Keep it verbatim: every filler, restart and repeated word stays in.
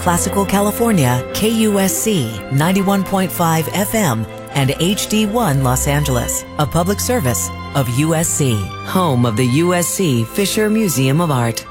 Classical California, K U S C ninety-one point five F M, and H D one Los Angeles, a public service of U S C, home of the U S C Fisher Museum of Art.